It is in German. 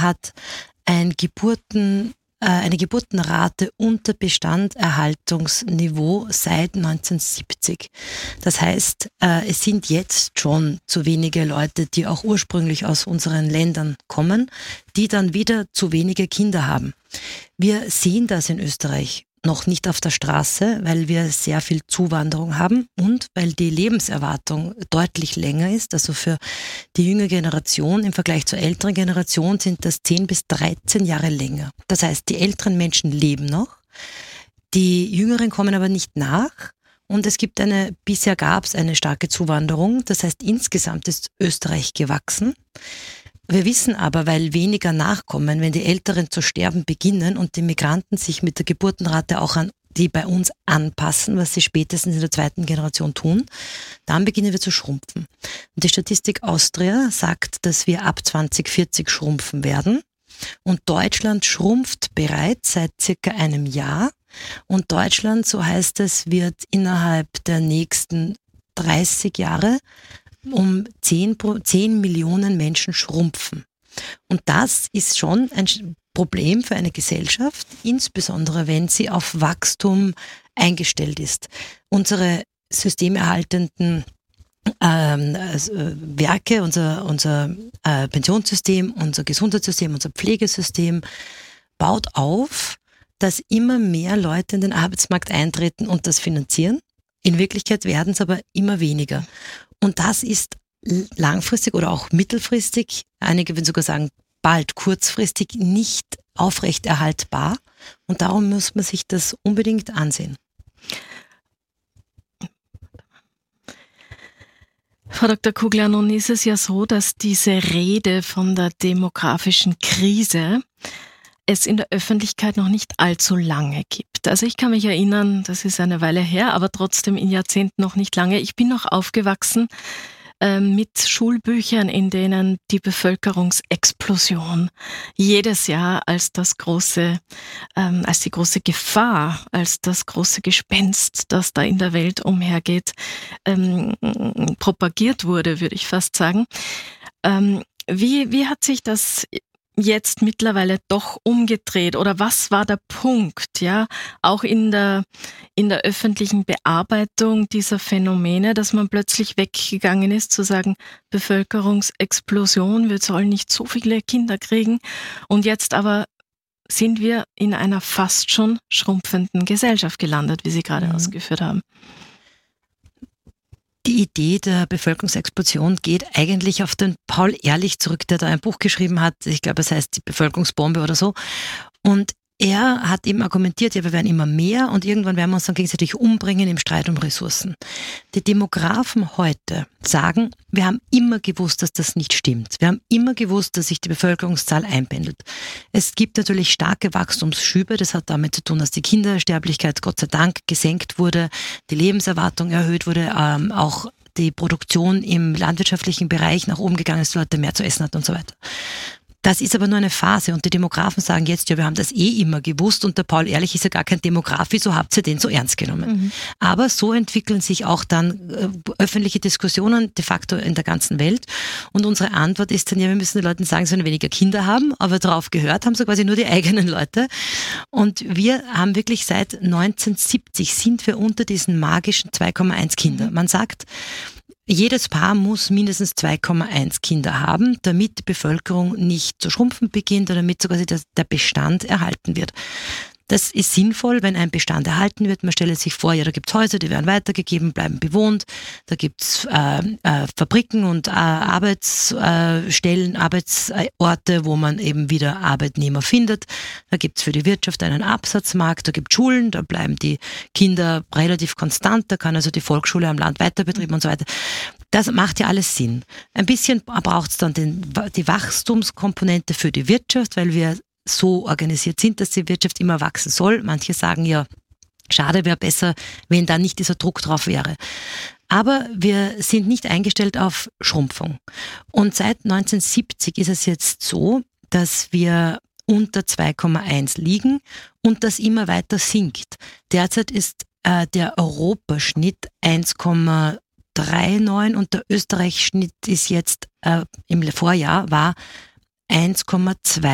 hat eine Geburtenrate unter Bestanderhaltungsniveau seit 1970. Das heißt, es sind jetzt schon zu wenige Leute, die auch ursprünglich aus unseren Ländern kommen, die dann wieder zu wenige Kinder haben. Wir sehen das in Österreich noch nicht auf der Straße, weil wir sehr viel Zuwanderung haben und weil die Lebenserwartung deutlich länger ist. Also für die jüngere Generation im Vergleich zur älteren Generation sind das 10 bis 13 Jahre länger. Das heißt, die älteren Menschen leben noch, die Jüngeren kommen aber nicht nach. Und bisher gab es eine starke Zuwanderung. Das heißt, insgesamt ist Österreich gewachsen. Wir wissen aber, weil weniger nachkommen, wenn die Älteren zu sterben beginnen und die Migranten sich mit der Geburtenrate auch an die bei uns anpassen, was sie spätestens in der zweiten Generation tun, dann beginnen wir zu schrumpfen. Und die Statistik Austria sagt, dass wir ab 2040 schrumpfen werden. Und Deutschland schrumpft bereits seit circa einem Jahr. Und Deutschland, so heißt es, wird innerhalb der nächsten 30 Jahre um 10 Millionen Menschen schrumpfen. Und das ist schon ein Problem für eine Gesellschaft, insbesondere wenn sie auf Wachstum eingestellt ist. Unsere systemerhaltenden Werke, unser Pensionssystem, unser Gesundheitssystem, unser Pflegesystem baut auf, dass immer mehr Leute in den Arbeitsmarkt eintreten und das finanzieren. In Wirklichkeit werden es aber immer weniger. Und das ist langfristig oder auch mittelfristig, einige würden sogar sagen bald kurzfristig, nicht aufrechterhaltbar. Und darum muss man sich das unbedingt ansehen. Frau Dr. Kugler, nun ist es ja so, dass diese Rede von der demografischen Krise es in der Öffentlichkeit noch nicht allzu lange gibt. Also ich kann mich erinnern, das ist eine Weile her, aber trotzdem in Jahrzehnten noch nicht lange. Ich bin noch aufgewachsen mit Schulbüchern, in denen die Bevölkerungsexplosion jedes Jahr als die große Gefahr, als das große Gespenst, das da in der Welt umhergeht, propagiert wurde, würde ich fast sagen. Wie hat sich das jetzt mittlerweile doch umgedreht, oder was war der Punkt, ja, auch in der öffentlichen Bearbeitung dieser Phänomene, dass man plötzlich weggegangen ist zu sagen, Bevölkerungsexplosion, wir sollen nicht so viele Kinder kriegen, und jetzt aber sind wir in einer fast schon schrumpfenden Gesellschaft gelandet, wie Sie gerade ausgeführt haben. Die Idee der Bevölkerungsexplosion geht eigentlich auf den Paul Ehrlich zurück, der da ein Buch geschrieben hat. Ich glaube, es heißt die Bevölkerungsbombe oder so. Und er hat eben argumentiert, ja, wir werden immer mehr und irgendwann werden wir uns dann gegenseitig umbringen im Streit um Ressourcen. Die Demografen heute sagen, wir haben immer gewusst, dass das nicht stimmt. Wir haben immer gewusst, dass sich die Bevölkerungszahl einpendelt. Es gibt natürlich starke Wachstumsschübe. Das hat damit zu tun, dass die Kindersterblichkeit Gott sei Dank gesenkt wurde, die Lebenserwartung erhöht wurde, auch die Produktion im landwirtschaftlichen Bereich nach oben gegangen ist, Leute mehr zu essen hatten und so weiter. Das ist aber nur eine Phase und die Demografen sagen jetzt, ja, wir haben das immer gewusst und der Paul Ehrlich ist ja gar kein Demograf, wieso habt ihr den so ernst genommen? Aber so entwickeln sich auch dann öffentliche Diskussionen de facto in der ganzen Welt und unsere Antwort ist dann, ja, wir müssen den Leuten sagen, sie sollen weniger Kinder haben, aber darauf gehört haben sie quasi nur die eigenen Leute und wir haben wirklich seit 1970 sind wir unter diesen magischen 2,1 Kinder. Man sagt, jedes Paar muss mindestens 2,1 Kinder haben, damit die Bevölkerung nicht zu schrumpfen beginnt oder damit sogar der Bestand erhalten wird. Das ist sinnvoll, wenn ein Bestand erhalten wird. Man stelle sich vor, ja, da gibt's Häuser, die werden weitergegeben, bleiben bewohnt. Da gibt's Fabriken und Arbeitsstellen, Arbeitsorte, wo man eben wieder Arbeitnehmer findet. Da gibt's für die Wirtschaft einen Absatzmarkt, da gibt's Schulen, da bleiben die Kinder relativ konstant, da kann also die Volksschule am Land weiter betrieben und so weiter. Das macht ja alles Sinn. Ein bisschen braucht's dann die Wachstumskomponente für die Wirtschaft, weil wir so organisiert sind, dass die Wirtschaft immer wachsen soll. Manche sagen ja, schade, wäre besser, wenn da nicht dieser Druck drauf wäre. Aber wir sind nicht eingestellt auf Schrumpfung. Und seit 1970 ist es jetzt so, dass wir unter 2,1 liegen und das immer weiter sinkt. Derzeit ist der Europaschnitt 1,39 und der Österreich-Schnitt ist jetzt im Vorjahr war 1,2.